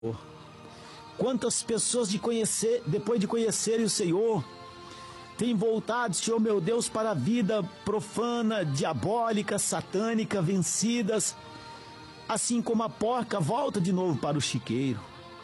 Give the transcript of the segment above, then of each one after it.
Quantas pessoas depois de conhecerem o Senhor, têm voltado, Senhor meu Deus, para a vida profana, diabólica, satânica, vencidas, assim como a porca volta de novo para o chiqueiro.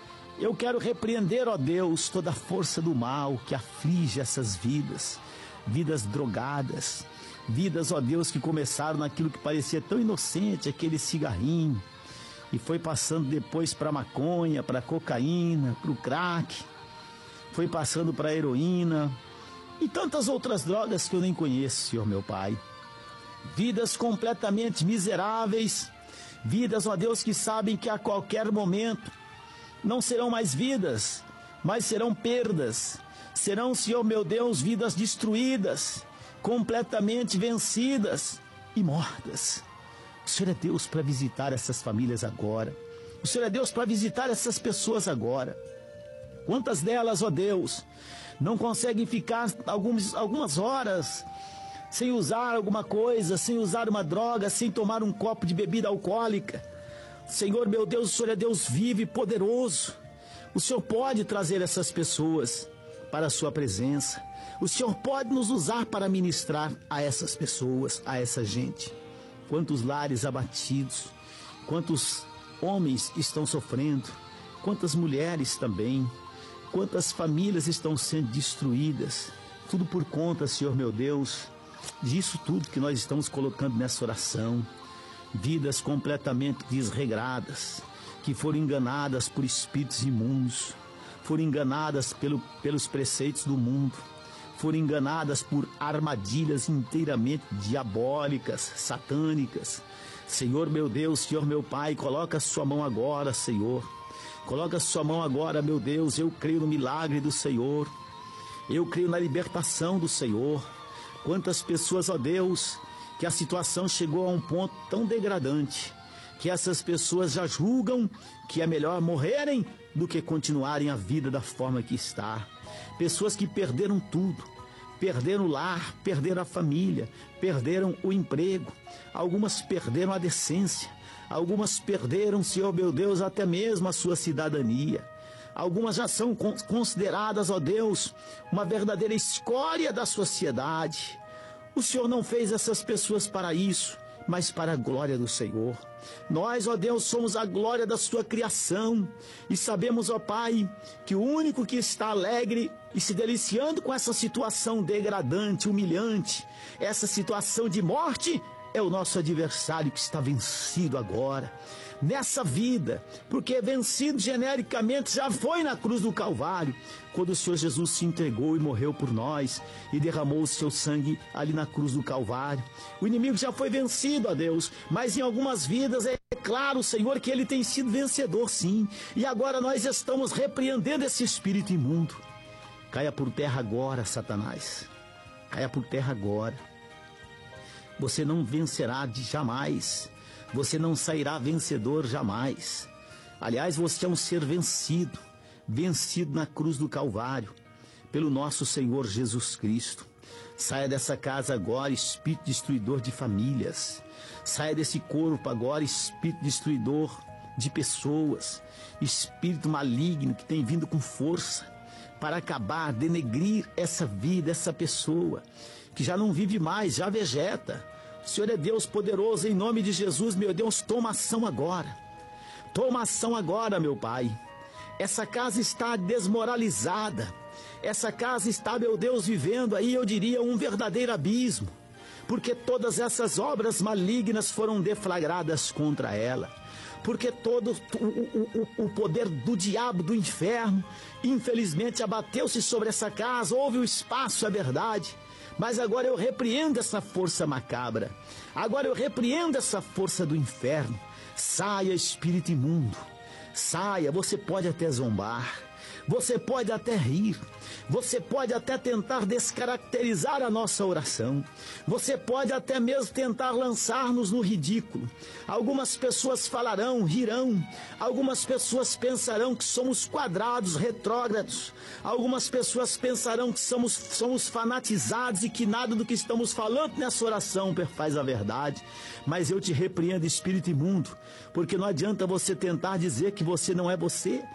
Eu quero repreender, ó Deus, toda a força do mal que aflige essas vidas, vidas drogadas, vidas, ó Deus, que começaram naquilo que parecia tão inocente, aquele cigarrinho, e foi passando depois para a maconha, para a cocaína, para o crack, foi passando para a heroína e tantas outras drogas que eu nem conheço, Senhor meu Pai. Vidas completamente miseráveis, vidas, ó Deus, que sabem que a qualquer momento não serão mais vidas, mas serão perdas. Serão, Senhor meu Deus, vidas destruídas, completamente vencidas e mortas. O Senhor é Deus para visitar essas famílias agora. O Senhor é Deus para visitar essas pessoas agora. Quantas delas, ó Deus, não conseguem ficar algumas horas sem usar alguma coisa, sem usar uma droga, sem tomar um copo de bebida alcoólica? Senhor meu Deus, o Senhor é Deus vivo e poderoso. O Senhor pode trazer essas pessoas para a sua presença. O Senhor pode nos usar para ministrar a essas pessoas, a essa gente. Quantos lares abatidos, quantos homens estão sofrendo, quantas mulheres também, quantas famílias estão sendo destruídas, tudo por conta, Senhor meu Deus, disso tudo que nós estamos colocando nessa oração. Vidas completamente desregradas, que foram enganadas por espíritos imundos, foram enganadas pelos preceitos do mundo, foram enganadas por armadilhas inteiramente diabólicas, satânicas. Senhor meu Deus, Senhor meu Pai, coloca a sua mão agora, Senhor. Coloca a sua mão agora, meu Deus. Eu creio no milagre do Senhor. Eu creio na libertação do Senhor. Quantas pessoas, ó Deus, que a situação chegou a um ponto tão degradante, que essas pessoas já julgam que é melhor morrerem do que continuarem a vida da forma que está. Pessoas que perderam tudo, perderam o lar, perderam a família, perderam o emprego, algumas perderam a decência, algumas perderam, Senhor meu Deus, até mesmo a sua cidadania. Algumas já são consideradas, ó Deus, uma verdadeira escória da sociedade. O Senhor não fez essas pessoas para isso, mas para a glória do Senhor. Nós, ó Deus, somos a glória da sua criação e sabemos, ó Pai, que o único que está alegre e se deliciando com essa situação degradante, humilhante, essa situação de morte, é o nosso adversário que está vencido agora, nessa vida, porque vencido genericamente já foi na cruz do Calvário, quando o Senhor Jesus se entregou e morreu por nós e derramou o seu sangue ali na cruz do Calvário. O inimigo já foi vencido, ó Deus, mas em algumas vidas é claro, Senhor, que ele tem sido vencedor, sim, e agora nós estamos repreendendo esse espírito imundo. Caia por terra agora, Satanás, caia por terra agora. Você não vencerá jamais. Você não sairá vencedor jamais. Aliás, você é um ser vencido, vencido na cruz do Calvário, pelo nosso Senhor Jesus Cristo. Saia dessa casa agora, espírito destruidor de famílias. Saia desse corpo agora, espírito destruidor de pessoas, espírito maligno que tem vindo com força para acabar, denegrir essa vida, essa pessoa que já não vive mais, já vegeta. O Senhor é Deus poderoso, em nome de Jesus, meu Deus, toma ação agora. Toma ação agora, meu Pai. Essa casa está desmoralizada. Essa casa está, meu Deus, vivendo aí, eu diria, um verdadeiro abismo. Porque todas essas obras malignas foram deflagradas contra ela. Porque todo o poder do diabo, do inferno, infelizmente abateu-se sobre essa casa. Houve o espaço, é verdade. Mas agora eu repreendo essa força macabra. Agora eu repreendo essa força do inferno. Saia, espírito imundo. Saia, você pode até zombar. Você pode até rir, você pode até tentar descaracterizar a nossa oração, você pode até mesmo tentar lançar-nos no ridículo. Algumas pessoas falarão, rirão, algumas pessoas pensarão que somos quadrados, retrógrados, algumas pessoas pensarão que somos fanatizados e que nada do que estamos falando nessa oração perfaz a verdade. Mas eu te repreendo, espírito imundo, porque não adianta você tentar dizer que você não é você.